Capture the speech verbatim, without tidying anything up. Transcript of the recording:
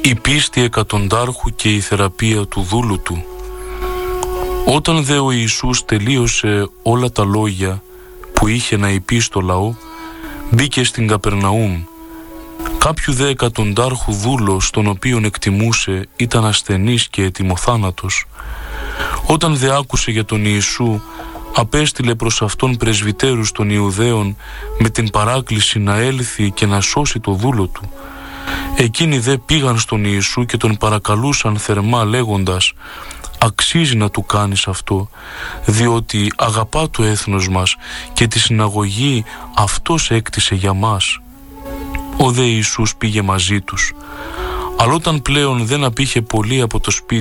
η πίστη εκατοντάρχου και η θεραπεία του δούλου του. Όταν δε ο Ιησούς τελείωσε όλα τα λόγια που είχε να είπε στο λαό, μπήκε στην Καπερναούμ. Κάποιου δε εκατοντάρχου δούλος, τον οποίον εκτιμούσε, ήταν ασθενής και ετοιμοθάνατος. Όταν δε άκουσε για τον Ιησού, απέστειλε προς αυτόν πρεσβυτέρους των Ιουδαίων με την παράκληση να έλθει και να σώσει το δούλο του. Εκείνοι δε πήγαν στον Ιησού και τον παρακαλούσαν θερμά λέγοντας: «Αξίζει να του κάνεις αυτό, διότι αγαπά το έθνος μας και τη συναγωγή αυτός έκτισε για μας». Ο δε Ιησούς πήγε μαζί τους. Αλλά όταν πλέον δεν απήχε πολύ από το σπίτι,